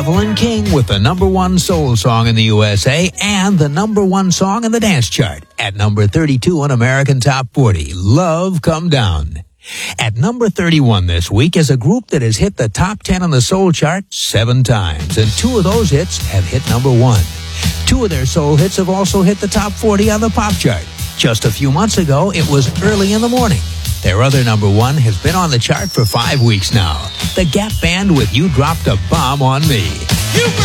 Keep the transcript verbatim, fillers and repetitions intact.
Evelyn King with the number one soul song in the U S A and the number one song in the dance chart at number thirty-two on American Top forty, Love Come Down. At number thirty-one this week is a group that has hit the top ten on the soul chart seven times, and two of those hits have hit number one. Two of their soul hits have also hit the top forty on the pop chart. Just a few months ago, it was Early in the Morning. Their other number one has been on the chart for five weeks now. The Gap Band with You Dropped a Bomb on Me. You